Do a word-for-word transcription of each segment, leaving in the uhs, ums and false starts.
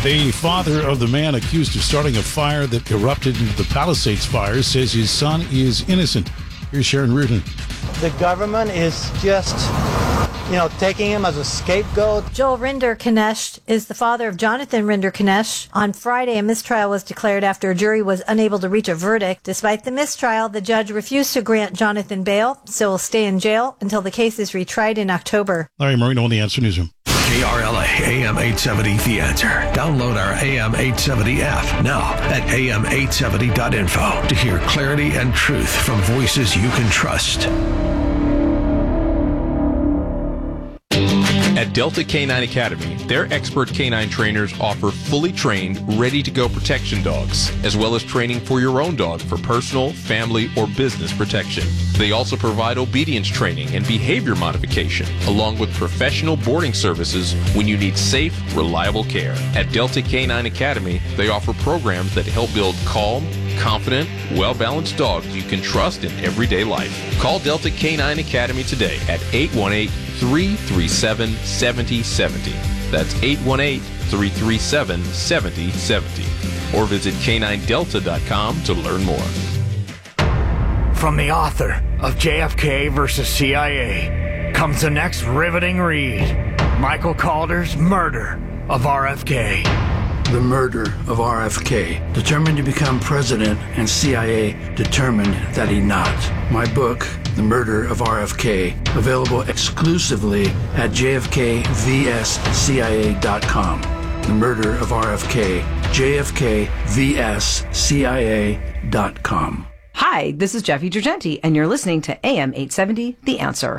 The father of the man accused of starting a fire that erupted into the Palisades fire says his son is innocent. Here's Sharon Reardon. The government is just, you know, taking him as a scapegoat. Joel Rinder-Kanesh is the father of Jonathan Rinder-Kanesh. On Friday, a mistrial was declared after a jury was unable to reach a verdict. Despite the mistrial, the judge refused to grant Jonathan bail, so will stay in jail until the case is retried in October. Larry Marino on the Answer Newsroom. K R L A A M eight seventy The Answer. Download our A M eight seventy app now at A M eight seventy dot info to hear clarity and truth from voices you can trust. At Delta Canine Academy, their expert canine trainers offer fully trained, ready-to-go protection dogs, as well as training for your own dog for personal, family, or business protection. They also provide obedience training and behavior modification, along with professional boarding services when you need safe, reliable care. At Delta Canine Academy, they offer programs that help build calm, confident, well-balanced dogs you can trust in everyday life. Call Delta Canine Academy today at eight one eight, three three seven, seven zero seven zero. That's eight one eight, three three seven, seven zero seven zero. Or visit canine delta dot com to learn more. From the author of J F K versus C I A comes the next riveting read, Michael Calder's Murder of R F K. The murder of R F K. Determined to become president, and C I A determined that he not. My book, The Murder of R F K, available exclusively at J F K V S C I A dot com. The Murder of R F K, J F K V S C I A dot com. Hi, this is Jeffy Girgenti, and you're listening to A M eight seventy, The Answer.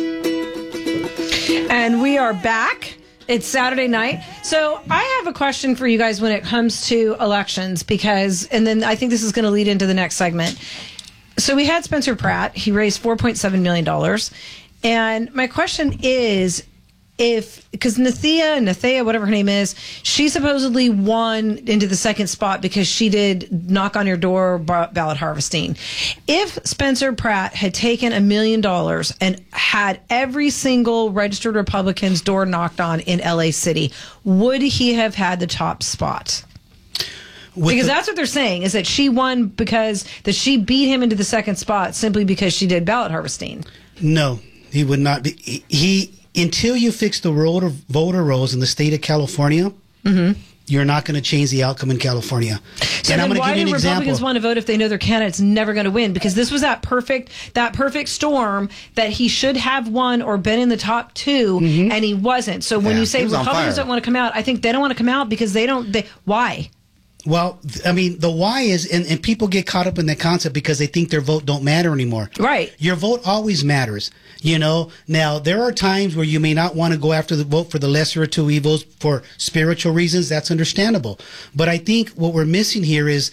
And we are back. It's Saturday night. So I have a question for you guys when it comes to elections, because, and then I think this is going to lead into the next segment. So we had Spencer Pratt. He raised four point seven million dollars. And my question is, if, because Nathea, Nathea, whatever her name is, she supposedly won into the second spot because she did knock on your door ballot harvesting. If Spencer Pratt had taken a million dollars and had every single registered Republican's door knocked on in L A City, would he have had the top spot? With because the, that's what they're saying, is that she won because that she beat him into the second spot simply because she did ballot harvesting. No, he would not be. He, he until you fix the voter, voter rolls in the state of California, mm-hmm. you're not going to change the outcome in California. So and then I'm going to why give you do an Republicans example. want to vote if they know their candidate's never going to win? Because this was that perfect that perfect storm that he should have won or been in the top two, mm-hmm. and he wasn't. So when yeah, you say Republicans don't want to come out, I think they don't want to come out because they don't. They, why? Well, I mean, the why is, and, and people get caught up in that concept because they think their vote don't matter anymore. Right. Your vote always matters. You know, now there are times where you may not want to go after the vote for the lesser of two evils for spiritual reasons. That's understandable. But I think what we're missing here is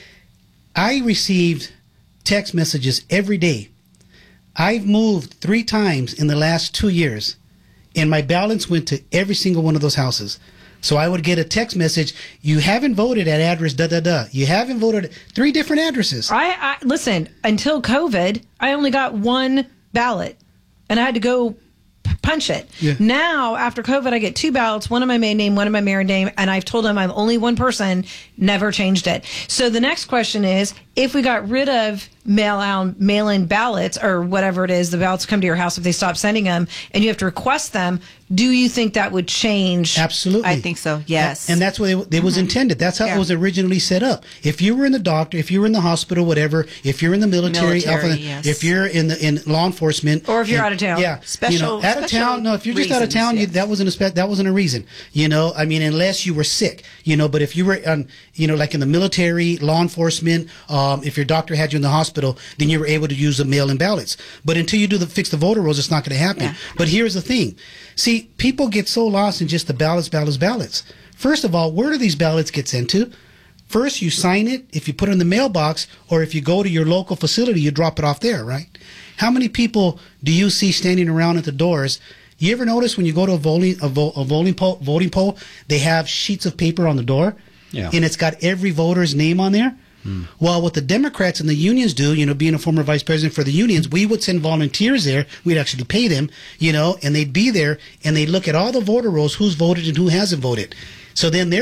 I received text messages every day. I've moved three times in the last two years, and my balance went to every single one of those houses. So I would get a text message, you haven't voted at address da-da-da. You haven't voted at three different addresses. I, I listen, until COVID, I only got one ballot, and I had to go punch it. Yeah. Now, after COVID, I get two ballots, one in my maiden name, one in my married name, and I've told them I'm only one person, never changed it. So the next question is, if we got rid of mail-out, mail-in ballots, or whatever it is, the ballots come to your house if they stop sending them, and you have to request them, do you think that would change? Absolutely. I think so, yes. And that's what it, it mm-hmm. was intended. That's how yeah. it was originally set up. If you were in the doctor, if you were in the hospital, whatever, if you're in the military, military alpha, yes. if you're in the in law enforcement. Or if you're and, out of town. Yeah. Special, you know, out of town, no, if you're just reasons, out of town, yes. you, that, wasn't a spe- that wasn't a reason. You know, I mean, unless you were sick, you know, but if you were, um, you know, like in the military, law enforcement, um, if your doctor had you in the hospital, then you were able to use the mail-in ballots. But until you do the fix the voter rolls, it's not going to happen. Yeah. But here's the thing. See, people get so lost in just the ballots, ballots, ballots. First of all, where do these ballots get sent to? First, you sign it. If you put it in the mailbox, or if you go to your local facility, you drop it off there, right? How many people do you see standing around at the doors? You ever notice when you go to a voting a, vo- a voting poll, voting poll, they have sheets of paper on the door, yeah. and it's got every voter's name on there? Hmm. Well, what the Democrats and the unions do, you know, being a former vice president for the unions, we would send volunteers there. We'd actually pay them, you know, and they'd be there, and they'd look at all the voter rolls, who's voted and who hasn't voted. So then they're